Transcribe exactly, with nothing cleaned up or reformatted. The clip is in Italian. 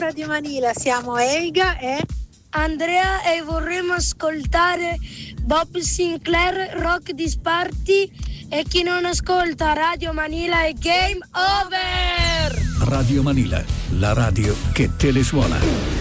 Radio Manila, siamo Elga e Andrea e vorremmo ascoltare Bob Sinclair, Rock di Sparti, e chi non ascolta Radio Manila è game over! Radio Manila, la radio che te le suona.